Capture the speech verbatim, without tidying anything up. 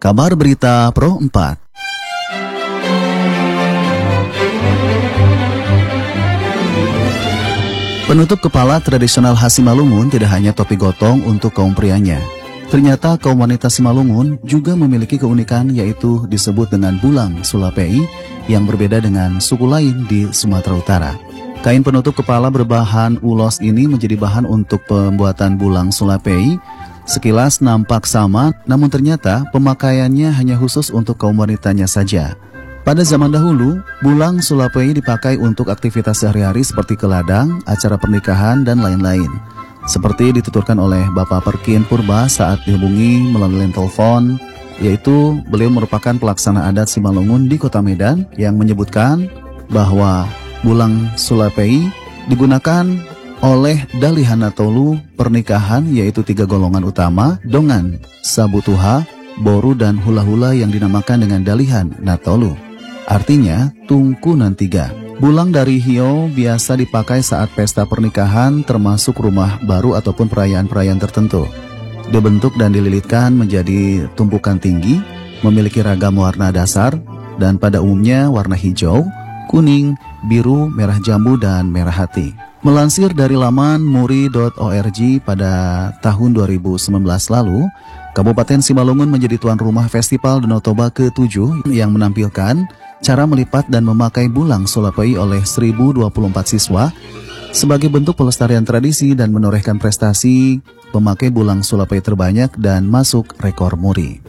Kabar Berita Pro empat. Penutup kepala tradisional khas Simalungun tidak hanya topi gotong untuk kaum prianya. Ternyata kaum wanita Simalungun juga memiliki keunikan, yaitu disebut dengan bulang sulapei yang berbeda dengan suku lain di Sumatera Utara. Kain penutup kepala berbahan ulos ini menjadi bahan untuk pembuatan bulang sulapei. Sekilas nampak sama, namun ternyata pemakaiannya hanya khusus untuk kaum wanitanya saja. Pada zaman dahulu, bulang sulapei dipakai untuk aktivitas sehari-hari seperti ke ladang, acara pernikahan, dan lain-lain. Seperti dituturkan oleh Bapak Perkin Purba saat dihubungi melalui telepon, yaitu beliau merupakan pelaksana adat Simalungun di Kota Medan yang menyebutkan bahwa bulang sulapei digunakan oleh Dalihan Natolu pernikahan, yaitu tiga golongan utama, Dongan, Sabutuha, Boru, dan Hula-Hula yang dinamakan dengan Dalihan Natolu. Artinya tungkunan tiga. Bulang dari hiyo biasa dipakai saat pesta pernikahan, termasuk rumah baru ataupun perayaan-perayaan tertentu. Dibentuk dan dililitkan menjadi tumpukan tinggi, memiliki ragam warna dasar, dan pada umumnya warna hijau, kuning, biru, merah jambu, dan merah hati. Melansir dari laman muri dot org, pada tahun dua ribu sembilan belas lalu, Kabupaten Simalungun menjadi tuan rumah Festival Danau Toba ketujuh yang menampilkan cara melipat dan memakai bulang sulapei oleh seribu dua puluh empat siswa sebagai bentuk pelestarian tradisi dan menorehkan prestasi pemakai bulang sulapei terbanyak dan masuk rekor muri.